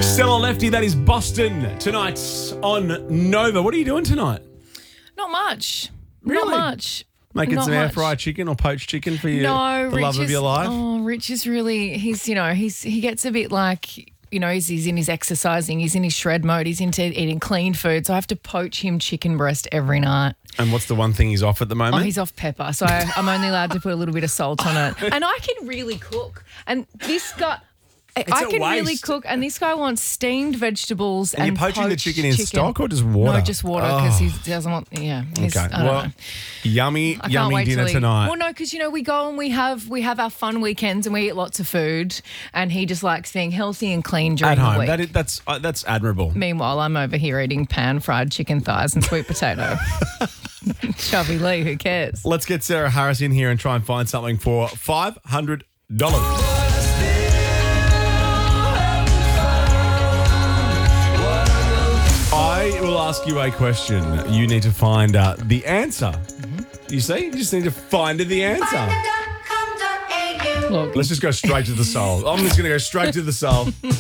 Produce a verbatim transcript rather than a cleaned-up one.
Stella Lefty, that is Boston tonight on Nova. What are you doing tonight? Not much. Really? Not much. Making Not some air much. fried chicken or poached chicken for you, No, the Rich love is, of your life? Oh, Rich is really, he's, you know, he's he gets a bit like, you know, he's, he's in his exercising, he's in his shred mode, he's into eating clean food. So I have to poach him chicken breast every night. And what's the one thing he's off at the Oh, moment? he's off pepper. So I, I'm only allowed to put a little bit of salt on it. And I can really cook. And this guy... I a can really waste. cook, and this guy wants steamed vegetables and and you're poaching the poached chicken in stock or just water? No, just water because Oh. he doesn't want. Yeah. he's- Okay. I don't Well, know. yummy, I can't yummy wait dinner till he, tonight. Well, no, because you know we go and we have we have our fun weekends and we eat lots of food, and he just likes being healthy and clean during At the home. week. That is, that's uh, that's admirable. Meanwhile, I'm over here eating pan fried chicken thighs and sweet potato. Chubby Lee, who cares? Let's get Sarah Harris in here and try and find something for five hundred dollars. I will ask you a question. You need to find uh, the answer. You see? You just need to find the answer. Look, Let's just go straight to the soul. I'm just going to go straight to the soul.